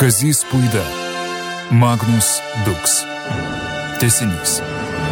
Kazys Puida. Magnus Dux. Tęsinys.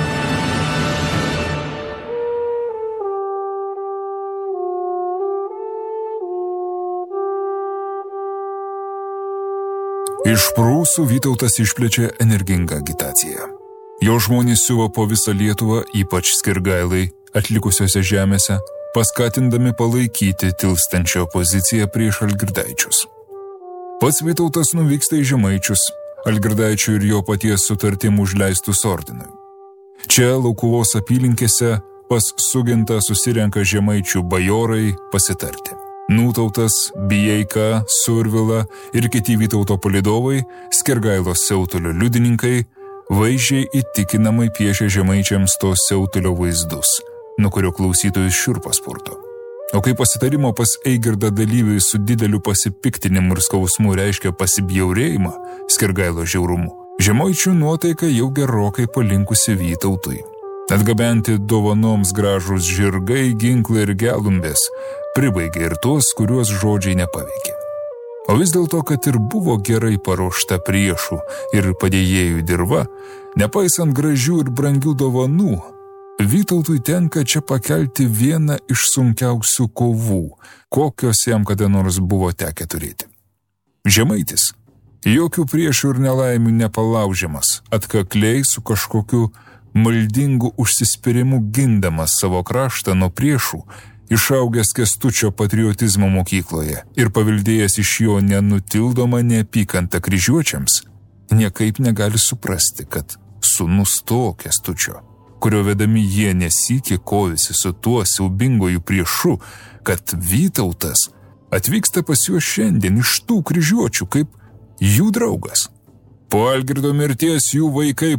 Iš Prūsų Vytautas išplečia energingą agitaciją. Jo žmonės siuvo po visą Lietuvą, ypač Skirgailai atlikusiose žemėse, paskatindami palaikyti tilstančią opoziciją prieš Algirdaičius. Pats Vytautas nuvyksta į Žemaičius, Algirdaičių ir jo paties sutartim užleistus ordinui. Čia Laukuvos apylinkėse pas Sugintą susirenka Žemaičių bajorai pasitarti. Nūtautas, Bijeika, Survila ir kiti Vytauto palydovai, Skirgailos siautulio liudininkai, vaizdžiai įtikinamai piešia Žemaičiams to siautulio vaizdus, nuo kurio klausytojus šiurpas purto. O kai pasitarimo pas Eigirdą dalyviai su dideliu pasipiktinimu ir skausmu reiškia pasibjaurėjimą Skirgailo žiaurumu, Žemaičių nuotaika jau gerokai palinkusi Vytautui. Atgabenti dovanoms gražus žirgai, ginklai ir gelumbės pribaigė ir tuos, kuriuos žodžiai nepaveikė. O vis dėlto, kad ir buvo gerai paruošta priešų ir padėjėjų dirva, nepaisant gražių ir brangių dovanų, Vytautui tenka čia pakelti vieną iš sunkiausių kovų, kokios jam kada nors buvo tekę turėti. Žemaitis, jokių priešų ir nelaimių nepalaužiamas, atkakliai su kažkokiu maldingu užsispyrimu gindamas savo kraštą nuo priešų, išaugęs Kęstučio patriotizmo mokykloje ir paveldėjęs iš jo nenutildomą neapykantą kryžiuočiams, niekaip negali suprasti, kad sūnus to Kęstučio, kurio vedami jie nesykį kovėsi su tuo siaubingoju priešu, kad Vytautas atvyksta pas juos šiandien iš tų kryžiuočių kaip jų draugas. Po Algirdo mirties jų vaikai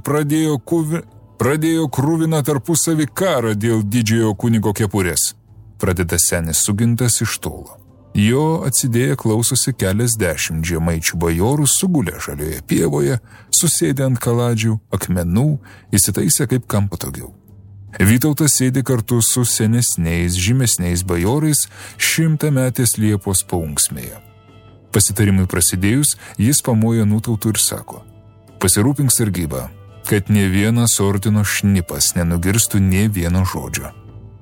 pradėjo kruviną tarpusavį karą dėl didžiojo kunigo kepurės. Pradeda senis Sugintas iš tolo. Jo atsidėję klausosi keliasdešimt žemaičių bajorų sugulę žalioje pievoje, susėdę ant kaladžių, akmenų, įsitaisę kaip kam patogiau. Vytautas sėdi kartu su senesniais, žymesniais bajorais 100-metės Liepos paunksmėje. Pasitarimui prasidėjus, jis pamojo Nūtautų ir sako: pasirūpink sargybą, kad nė vienas ordino šnipas nenugirstų nė vieno žodžio.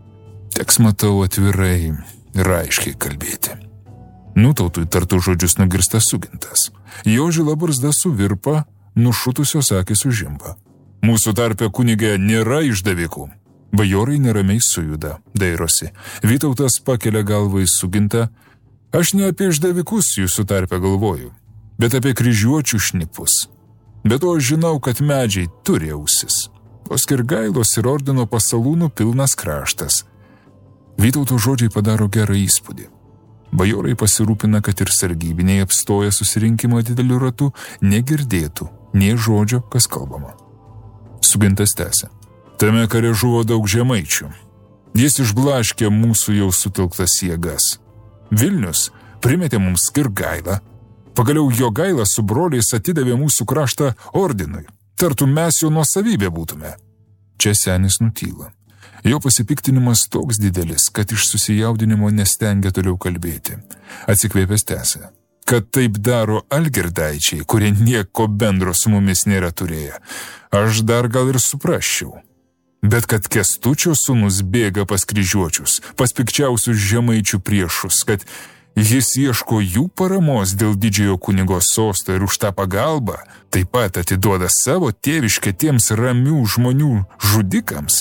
Teks matau atvirai ir aiškiai kalbėti. Nūtautui tartų žodžius nugirsta Sugintas. Jo žila barzda suvirpa, nušutusios akys užimba. Mūsų tarpe kunige nėra išdavikų. Bajorai neramiai sujuda, dairosi. Vytautas pakelia galvą į Sugintą. Aš ne apie išdavikus jūsų tarpe galvoju, bet apie kryžiuočių šnipus. Bet to žinau, kad medžiai turi ausis. O Skirgailos ir ordino pasalūnų pilnas kraštas. Vytauto žodžiai padaro gerą įspūdį. Bajorai pasirūpina, kad ir sargybiniai apstoję susirinkimą dideliu ratu negirdėtų nė žodžio, kas kalbama. Sugintas tęsia: tame kare žuvo daug žemaičių. Jis išblaškė mūsų jau sutelktas jėgas. Vilnius primetė mums Skirgailą. Pagaliau Jogaila su broliais atidavė mūsų kraštą ordinui. Tartum mes jo nuosavybė būtume. Čia senis nutyla. Jo pasipiktinimas toks didelis, kad iš susijaudinimo nestengia toliau kalbėti. Atsikvėpęs tęsia: kad taip daro Algirdaičiai, kurie nieko bendro su mumis nėra turėję, aš dar gal ir suprasčiau. Bet kad Kęstučio sūnus bėga pas kryžiuočius, pas pikčiausius žemaičių priešus, kad jis ieško jų paramos dėl didžiojo kunigo sosto ir už tą pagalbą taip pat atiduoda savo tėviškę tiems ramių žmonių žudikams,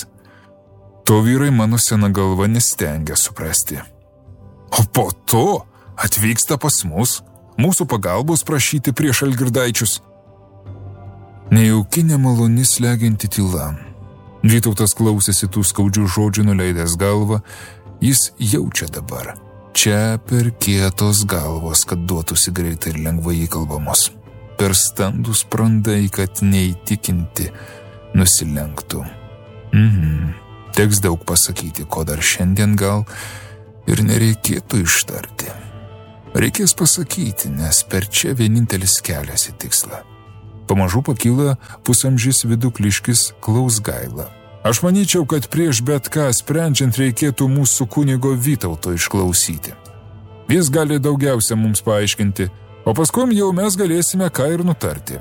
to vyrai mano sena galva nestengia suprasti. O po to atvyksta pas mus, mūsų pagalbos prašyti prieš Algirdaičius. Nejauki nemaloni slegianti tyla. Vytautas klausėsi tų skaudžių žodžių nuleidęs galvą, jis jaučia dabar. Čia per kietos galvos, kad duotųsi greitai ir lengvai įkalbamos. Per standus sprandai, kad neįtikinti nusilenktų. Teks daug pasakyti, ko dar šiandien gal ir nereikėtų ištarti. Reikės pasakyti, nes per čia vienintelis kelias į tikslą. Pamažu pakyla pusamžis vidukliškis Klausgaila. Aš manyčiau, kad prieš bet ką sprendžiant reikėtų mūsų kunigo Vytauto išklausyti. Jis gali daugiausia mums paaiškinti, O paskum jau mes galėsime ką ir nutarti.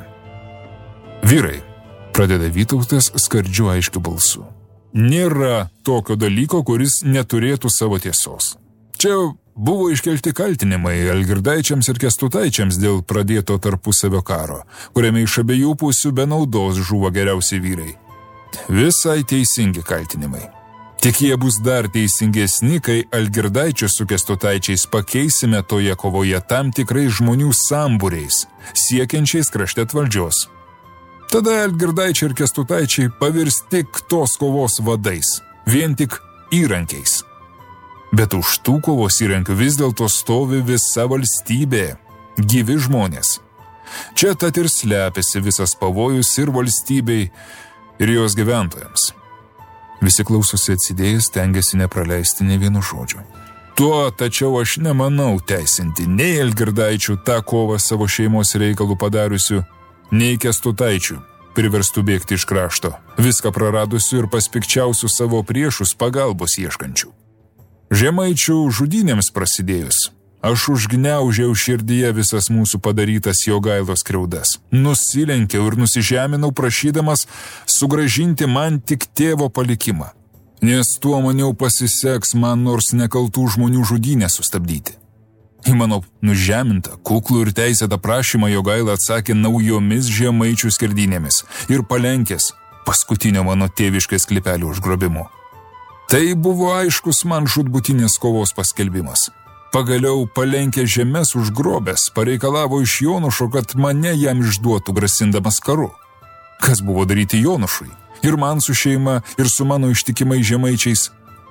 Vyrai, pradeda Vytautas skardžiu aiškiu balsu. Nėra tokio dalyko, kuris neturėtų savo tiesos. Čia buvo iškelti kaltinimai Algirdaičiams ir Kęstutaičiams dėl pradėto tarpusavio karo, kuriame iš abiejų pusių be naudos žuvo geriausi vyrai. Visai teisingi kaltinimai. Tik jie bus dar teisingesni, kai Algirdaičius su Kęstutaičiais pakeisime toje kovoje tam tikrais žmonių sambūriais, siekiančiais kraštet valdžios. Tada Algirdaičiai ir Kęstutaičiai pavirs tik tos kovos vadais, vien tik įrankiais. Bet už tų kovos įrankių vis dėlto stovi visa valstybė, gyvi žmonės. Čia tad ir slepiasi visas pavojus ir valstybei, ir jos gyventojams. Visi klausosi atsidėjęs, stengiasi nepraleisti nė vieno žodžio. Tuo tačiau aš nemanau teisinti nei Algirdaičių tą kovą savo šeimos reikalų padariusių, nei Kęstutaičių, priverstų bėgti iš krašto, viską praradusių ir paspikčiausių savo priešus pagalbos ieškančių. Žemaičių žudynėms prasidėjus, aš užgniaužiau širdyje visas mūsų padarytas Jogailos skriaudas, nusilenkiau ir nusižeminau prašydamas sugrąžinti man tik tėvo palikimą, nes tuo maniau pasiseks man nors nekaltų žmonių žudynę sustabdyti. Į mano nužemintą, kuklų ir teisėtą prašymą Jogaila atsakė naujomis žemaičių skerdynėmis ir palenkės paskutinio mano tėviškės klipelio užgrobimu. Tai buvo aiškus man žūtbūtinės kovos paskelbimas. Pagaliau palenkė žemės užgrobęs, pareikalavo iš Jonušo, kad mane jam išduotų grasindamas karu. Kas buvo daryti Jonušui? Ir man su šeima, ir su mano ištikimai žemaičiais.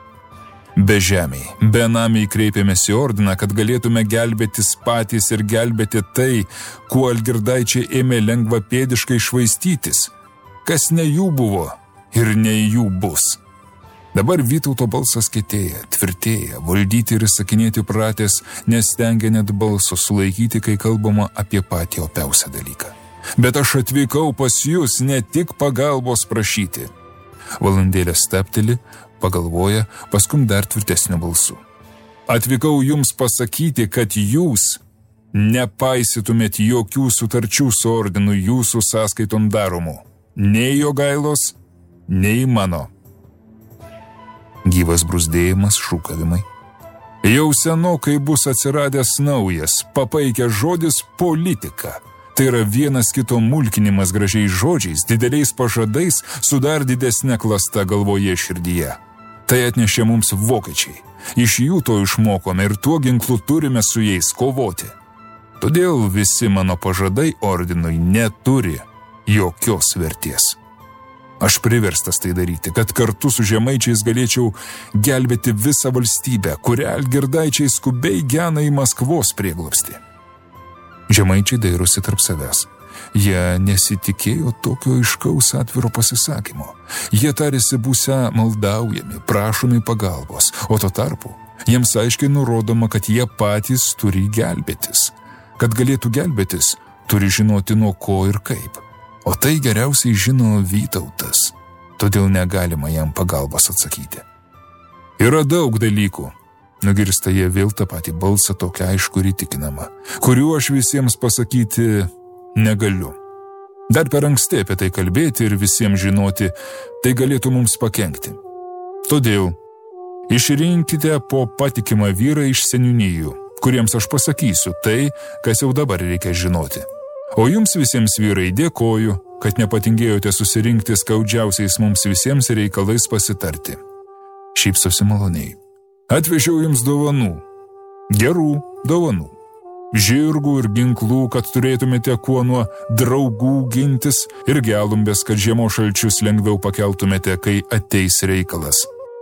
Bežemiai, benamiai kreipėmės į ordiną, kad galėtume gelbėtis patys ir gelbėti tai, kuo Algirdaičiai ėmė lengvapėdiškai švaistytis, kas ne jų buvo ir ne jų bus. Dabar Vytauto balsas kietėja, tvirtėja, valdyti ir sakinėti pratęs, nestengia net balso sulaikyti, kai kalbama apie patį opiausią dalyką. Bet aš atvykau pas jūs ne tik pagalbos prašyti. Valandėlę stepteli, pagalvoja, paskum dar tvirtesniu balsu. Atvykau jums pasakyti, kad jūs nepaisytumėt jokių sutarčių su ordinu jūsų sąskaitom daromų. Nei Jogailos, nei mano. Gyvas brūzdėjimas, šūkavimai. Jau senokai bus atsiradęs naujas, papaikęs žodis politika. Tai yra vienas kito mulkinimas gražiais žodžiais, dideliais pažadais, su dar didesnė klasta galvoje širdyje. Tai atnešė mums vokiečiai. Iš jų to išmokome ir tuo ginklu turime su jais kovoti. Todėl visi mano pažadai ordinui neturi jokios vertės. Aš priverstas tai daryti, kad kartu su žemaičiais galėčiau gelbėti visą valstybę, kurią Algirdaičiai skubiai gena į Maskvos prieglobstį. Žemaičiai dairosi tarp savęs. Jie nesitikėjo tokio aiškaus atviro pasisakymo. Jie tarėsi būsią maldaujami, prašomi pagalbos, o tuo tarpu jiems aiškiai nurodoma, kad jie patys turi gelbėtis. Kad galėtų gelbėtis, turi žinoti nuo ko ir kaip. O tai geriausiai žino Vytautas, todėl negalima jam pagalbos atsakyti. Yra daug dalykų, nugirsta jie vėl tą patį balsą tokia aišku ir įtikinama, kurių aš visiems pasakyti negaliu. Dar per anksti apie tai kalbėti ir visiems žinoti, tai galėtų mums pakenkti. Todėl išrinkite po patikimą vyrą iš seniūnijų, kuriems aš pasakysiu tai, kas jau dabar reikia žinoti. O jums visiems vyrai dėkoju, kad nepatingėjote susirinkti skaudžiausiais mums visiems reikalais pasitarti. Šypsosi maloniai. Atvežiau jums dovanų, gerų dovanų. Žirgų ir ginklų, kad turėtumėte kuo nuo draugų gintis ir gelumbės, kad žiemos šalčius lengviau pakeltumėte, kai ateis reikalas.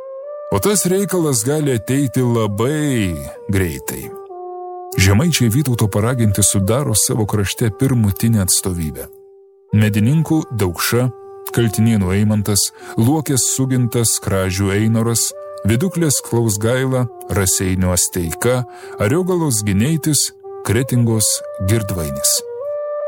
O tas reikalas gali ateiti labai greitai. Žemaičiai Vytauto paraginti sudaro savo krašte pirmutinę atstovybę. Medininkų Daukša, Kaltinėnų Eimantas, Luokės Sugintas, Kražių Einoras, Viduklės Klausgaila, Raseinių Asteika, Ariogalos Gineitis, Kretingos Girdvainis.